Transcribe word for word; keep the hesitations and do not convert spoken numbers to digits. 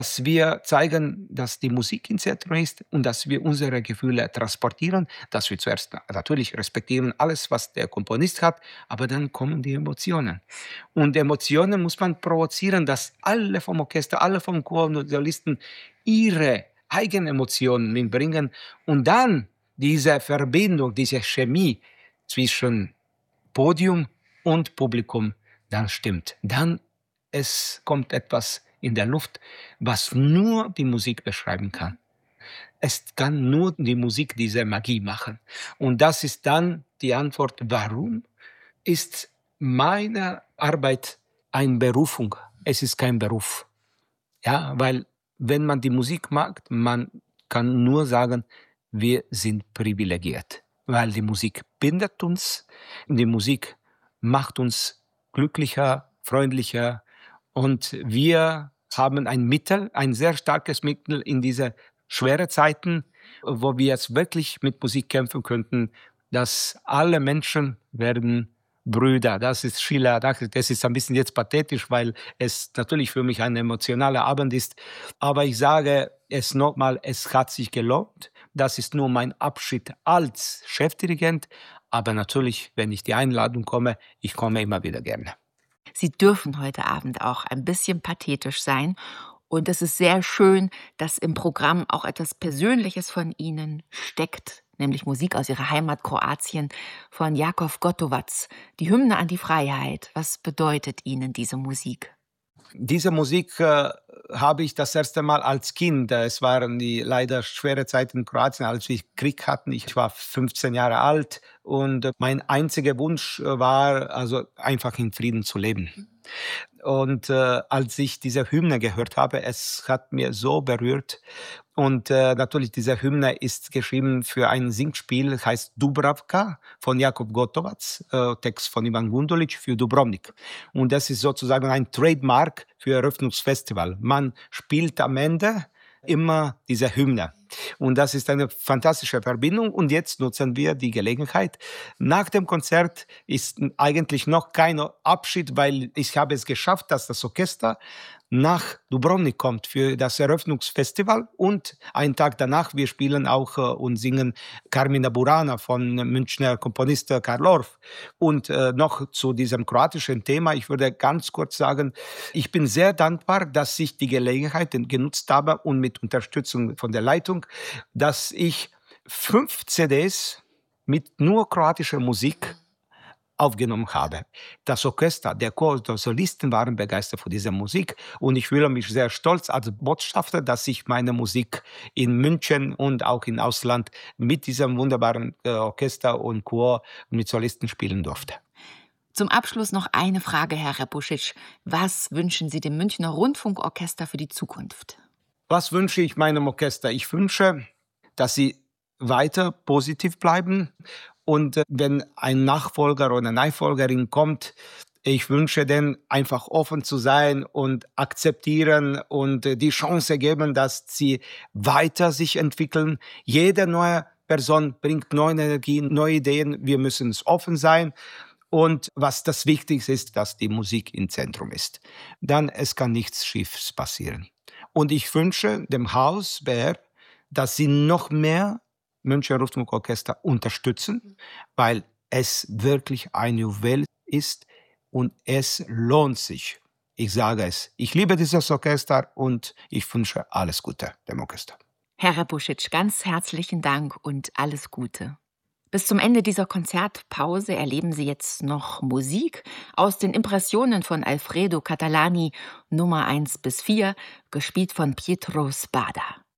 dass wir zeigen, dass die Musik im Zentrum ist und dass wir unsere Gefühle transportieren, dass wir zuerst natürlich respektieren alles, was der Komponist hat, aber dann kommen die Emotionen. Und Emotionen muss man provozieren, dass alle vom Orchester, alle vom Chor und Solisten ihre eigenen Emotionen mitbringen und dann diese Verbindung, diese Chemie zwischen Podium und Publikum dann stimmt. Dann es kommt etwas in der Luft, was nur die Musik beschreiben kann. Es kann nur die Musik diese Magie machen. Und das ist dann die Antwort, warum ist meine Arbeit eine Berufung? Es ist kein Beruf. Ja, weil wenn man die Musik mag, man kann nur sagen, wir sind privilegiert, weil die Musik bindet uns, die Musik macht uns glücklicher, freundlicher und wir haben ein Mittel, ein sehr starkes Mittel in diese schweren Zeiten, wo wir jetzt wirklich mit Musik kämpfen könnten, dass alle Menschen werden Brüder. Das ist Schiller. Das das ist ein bisschen jetzt pathetisch, weil es natürlich für mich ein emotionaler Abend ist. Aber ich sage es nochmal, es hat sich gelohnt. Das ist nur mein Abschied als Chefdirigent. Aber natürlich, wenn ich die Einladung komme, ich komme immer wieder gerne. Sie dürfen heute Abend auch ein bisschen pathetisch sein. Und es ist sehr schön, dass im Programm auch etwas Persönliches von Ihnen steckt, nämlich Musik aus Ihrer Heimat Kroatien von Jakov Gotovac, die Hymne an die Freiheit. Was bedeutet Ihnen diese Musik? Diese Musik äh, habe ich das erste Mal als Kind. äh, Es waren die leider schwere Zeiten in Kroatien, als wir Krieg hatten. Ich war fünfzehn Jahre alt und äh, mein einziger Wunsch äh, war, also einfach in Frieden zu leben. Und äh, als ich diese Hymne gehört habe, es hat mir so berührt. Und äh, natürlich, diese Hymne ist geschrieben für ein Singspiel, heißt Dubravka von Jakov Gotovac, äh, Text von Ivan Gundulic für Dubrovnik. Und das ist sozusagen ein Trademark für Eröffnungsfestival. Man spielt am Ende immer diese Hymne. Und das ist eine fantastische Verbindung. Und jetzt nutzen wir die Gelegenheit. Nach dem Konzert ist eigentlich noch kein Abschied, weil ich habe es geschafft, dass das Orchester nach Dubrovnik kommt für das Eröffnungsfestival und einen Tag danach, wir spielen auch äh, und singen Carmina Burana von Münchner Komponist äh, Karl Orff. Und äh, noch zu diesem kroatischen Thema, ich würde ganz kurz sagen, ich bin sehr dankbar, dass ich die Gelegenheit genutzt habe und mit Unterstützung von der Leitung, dass ich fünf C Ds mit nur kroatischer Musik aufgenommen habe. Das Orchester, der Chor, die Solisten waren begeistert von dieser Musik und ich fühle mich sehr stolz als Botschafter, dass ich meine Musik in München und auch im Ausland mit diesem wunderbaren äh, Orchester und Chor mit Solisten spielen durfte. Zum Abschluss noch eine Frage, Herr Repušić. Was wünschen Sie dem Münchner Rundfunkorchester für die Zukunft? Was wünsche ich meinem Orchester? Ich wünsche, dass sie weiter positiv bleiben und äh, wenn ein Nachfolger oder eine Nachfolgerin kommt, ich wünsche denen einfach offen zu sein und akzeptieren und äh, die Chance geben, dass sie weiter sich entwickeln. Jede neue Person bringt neue Energien, neue Ideen. Wir müssen offen sein. Und was das Wichtigste ist, dass die Musik im Zentrum ist. Dann es kann nichts Schiefes passieren. Und ich wünsche dem Haus B R, dass sie noch mehr Münchner Rundfunkorchester unterstützen, weil es wirklich ein Juwel ist und es lohnt sich. Ich sage es. Ich liebe dieses Orchester und ich wünsche alles Gute dem Orchester. Herr Repušić, ganz herzlichen Dank und alles Gute. Bis zum Ende dieser Konzertpause erleben Sie jetzt noch Musik aus den Impressionen von Alfredo Catalani Nummer eins bis vier, gespielt von Pietro Spada.